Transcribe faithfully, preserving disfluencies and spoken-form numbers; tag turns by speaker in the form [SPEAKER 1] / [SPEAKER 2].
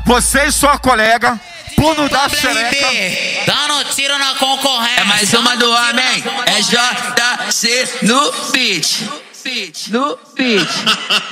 [SPEAKER 1] você e sua colega, Bruno da xereca.
[SPEAKER 2] Dando tiro na concorrência.
[SPEAKER 3] É mais uma do homem, é J C no beat. No beat.